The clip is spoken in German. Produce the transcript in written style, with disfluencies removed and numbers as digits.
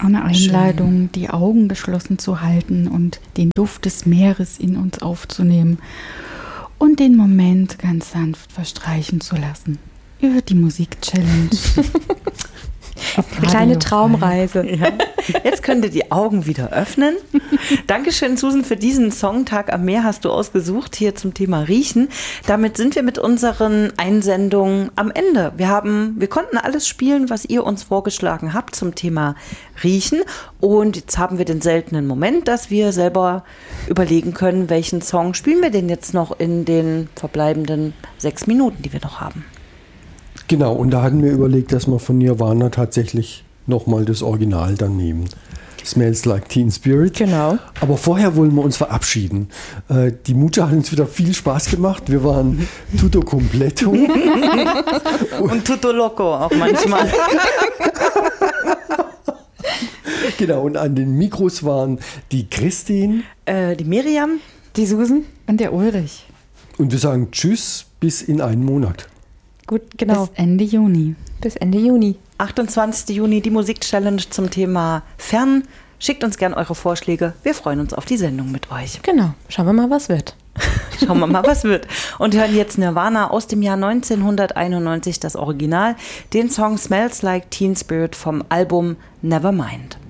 Eine Einladung, die Augen geschlossen zu halten und den Duft des Meeres in uns aufzunehmen und den Moment ganz sanft verstreichen zu lassen. Über die Musik-Challenge. Eine kleine Traumreise. Ja. Jetzt könnt ihr die Augen wieder öffnen. Dankeschön, Susan, für diesen Songtag am Meer hast du ausgesucht hier zum Thema Riechen. Damit sind wir mit unseren Einsendungen am Ende. Wir konnten alles spielen, was ihr uns vorgeschlagen habt zum Thema Riechen. Und jetzt haben wir den seltenen Moment, dass wir selber überlegen können, welchen Song spielen wir denn jetzt noch in den verbleibenden 6 Minuten, die wir noch haben. Genau, und da hatten wir überlegt, dass wir von Nirvana tatsächlich nochmal das Original dann nehmen. Smells Like Teen Spirit. Genau. Aber vorher wollen wir uns verabschieden. Die Mutter hat uns wieder viel Spaß gemacht. Wir waren tutto completo. Und tutto loco auch manchmal. Genau, und an den Mikros waren die Christine, die Miriam, Die Susan? Und der Ulrich. und wir sagen Tschüss bis in einen Monat. Gut, genau. Bis Ende Juni. Bis Ende Juni. 28. Juni, die Musik-Challenge zum Thema Fern. Schickt uns gern eure Vorschläge. Wir freuen uns auf die Sendung mit euch. Genau. Schauen wir mal, was wird. Schauen wir mal, was wird. Und hören jetzt Nirvana aus dem Jahr 1991, das Original, den Song Smells Like Teen Spirit vom Album Nevermind.